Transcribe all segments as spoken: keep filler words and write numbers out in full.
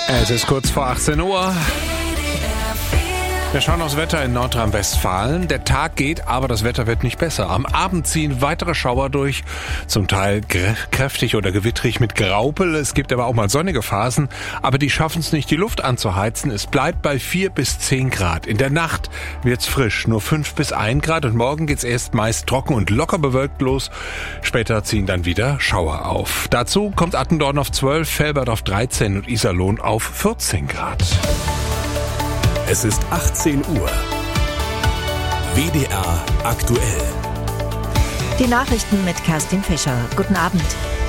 Es ist kurz vor achtzehn Uhr. Wir schauen aufs Wetter in Nordrhein-Westfalen. Der Tag geht, aber das Wetter wird nicht besser. Am Abend ziehen weitere Schauer durch, zum Teil kräftig oder gewittrig mit Graupel. Es gibt aber auch mal sonnige Phasen, aber die schaffen es nicht, die Luft anzuheizen. Es bleibt bei vier bis zehn Grad. In der Nacht wird's frisch, nur fünf bis ein Grad und morgen geht's erst meist trocken und locker bewölkt los. Später ziehen dann wieder Schauer auf. Dazu kommt Attendorn auf zwölf, Velbert auf dreizehn und Iserlohn auf vierzehn Grad. Es ist achtzehn Uhr. W D R aktuell. Die Nachrichten mit Kerstin Fischer. Guten Abend.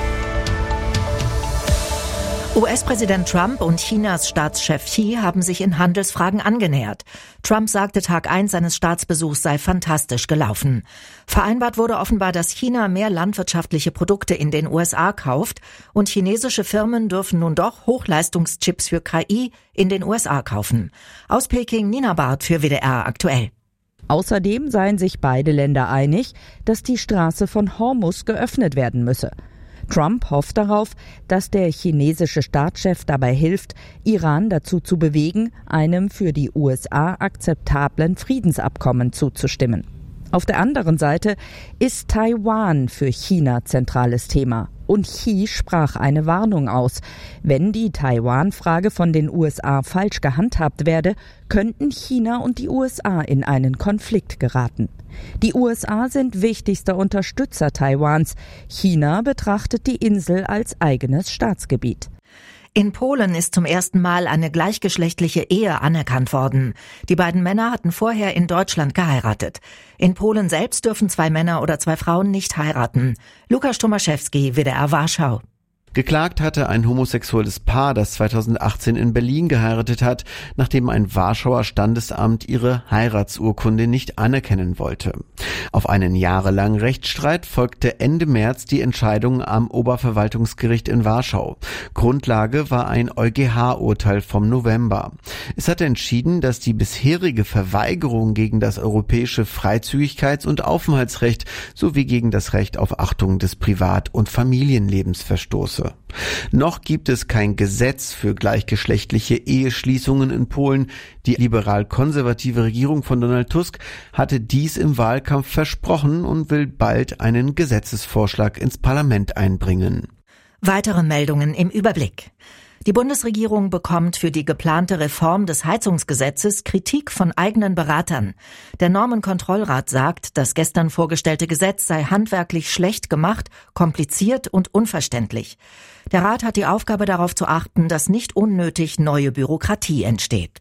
U S-Präsident Trump und Chinas Staatschef Xi haben sich in Handelsfragen angenähert. Trump sagte, Tag eins seines Staatsbesuchs sei fantastisch gelaufen. Vereinbart wurde offenbar, dass China mehr landwirtschaftliche Produkte in den U S A kauft und chinesische Firmen dürfen nun doch Hochleistungschips für K I in den U S A kaufen. Aus Peking Nina Barth für W D R aktuell. Außerdem seien sich beide Länder einig, dass die Straße von Hormuz geöffnet werden müsse. Trump hofft darauf, dass der chinesische Staatschef dabei hilft, Iran dazu zu bewegen, einem für die U S A akzeptablen Friedensabkommen zuzustimmen. Auf der anderen Seite ist Taiwan für China zentrales Thema. Und Xi sprach eine Warnung aus. Wenn die Taiwan-Frage von den U S A falsch gehandhabt werde, könnten China und die U S A in einen Konflikt geraten. Die U S A sind wichtigster Unterstützer Taiwans. China betrachtet die Insel als eigenes Staatsgebiet. In Polen ist zum ersten Mal eine gleichgeschlechtliche Ehe anerkannt worden. Die beiden Männer hatten vorher in Deutschland geheiratet. In Polen selbst dürfen zwei Männer oder zwei Frauen nicht heiraten. Lukas Tomaszewski, W D R Warschau. Geklagt hatte ein homosexuelles Paar, das zweitausendachtzehn in Berlin geheiratet hat, nachdem ein Warschauer Standesamt ihre Heiratsurkunde nicht anerkennen wollte. Auf einen jahrelangen Rechtsstreit folgte Ende März die Entscheidung am Oberverwaltungsgericht in Warschau. Grundlage war ein EuGH-Urteil vom November. Es hatte entschieden, dass die bisherige Verweigerung gegen das europäische Freizügigkeits- und Aufenthaltsrecht sowie gegen das Recht auf Achtung des Privat- und Familienlebens verstoße. Noch gibt es kein Gesetz für gleichgeschlechtliche Eheschließungen in Polen. Die liberal-konservative Regierung von Donald Tusk hatte dies im Wahlkampf versprochen und will bald einen Gesetzesvorschlag ins Parlament einbringen. Weitere Meldungen im Überblick. Die Bundesregierung bekommt für die geplante Reform des Heizungsgesetzes Kritik von eigenen Beratern. Der Normenkontrollrat sagt, das gestern vorgestellte Gesetz sei handwerklich schlecht gemacht, kompliziert und unverständlich. Der Rat hat die Aufgabe, darauf zu achten, dass nicht unnötig neue Bürokratie entsteht.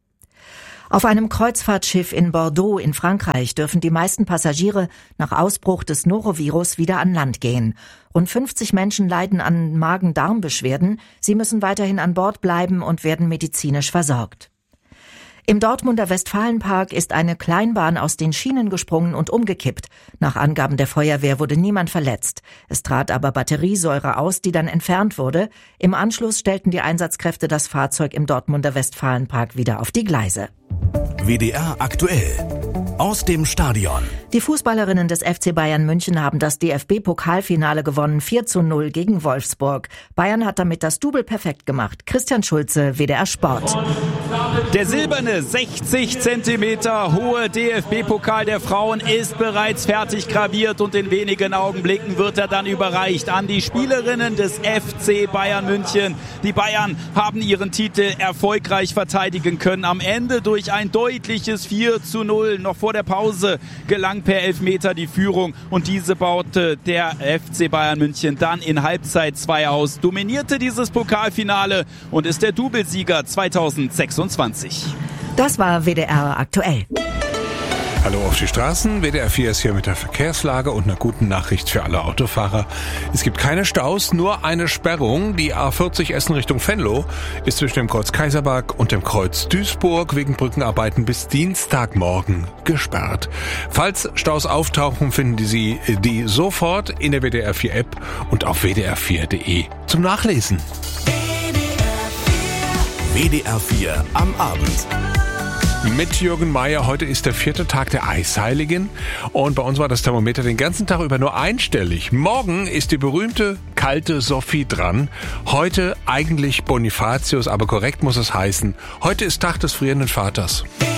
Auf einem Kreuzfahrtschiff in Bordeaux in Frankreich dürfen die meisten Passagiere nach Ausbruch des Norovirus wieder an Land gehen. Rund fünfzig Menschen leiden an Magen-Darm-Beschwerden. Sie müssen weiterhin an Bord bleiben und werden medizinisch versorgt. Im Dortmunder Westfalenpark ist eine Kleinbahn aus den Schienen gesprungen und umgekippt. Nach Angaben der Feuerwehr wurde niemand verletzt. Es trat aber Batteriesäure aus, die dann entfernt wurde. Im Anschluss stellten die Einsatzkräfte das Fahrzeug im Dortmunder Westfalenpark wieder auf die Gleise. W D R aktuell. Aus dem Stadion. Die Fußballerinnen des F C Bayern München haben das D F B-Pokalfinale gewonnen, vier zu null gegen Wolfsburg. Bayern hat damit das Double perfekt gemacht. Christian Schulze, W D R Sport. Der silberne sechzig Zentimeter hohe D F B-Pokal der Frauen ist bereits fertig graviert und in wenigen Augenblicken wird er dann überreicht an die Spielerinnen des F C Bayern München. Die Bayern haben ihren Titel erfolgreich verteidigen können. Am Ende durch ein deutliches vier zu null. Noch vor der Pause gelang per Elfmeter die Führung und diese baute der F C Bayern München dann in Halbzeit zwei aus, dominierte dieses Pokalfinale und ist der Doublesieger zweitausendsechsundzwanzig. Das war W D R aktuell. Hallo auf die Straßen. W D R vier ist hier mit der Verkehrslage und einer guten Nachricht für alle Autofahrer. Es gibt keine Staus, nur eine Sperrung. Die A vierzig Essen Richtung Venlo ist zwischen dem Kreuz Kaiserberg und dem Kreuz Duisburg wegen Brückenarbeiten bis Dienstagmorgen gesperrt. Falls Staus auftauchen, finden Sie die sofort in der W D R vier App und auf w d r vier punkt d e zum Nachlesen. W D R vier am Abend. Mit Jürgen Meier. Heute ist der vierte Tag der Eisheiligen und bei uns war das Thermometer den ganzen Tag über nur einstellig. Morgen ist die berühmte kalte Sophie dran. Heute eigentlich Bonifatius, aber korrekt muss es heißen. Heute ist Tag des frierenden Vaters.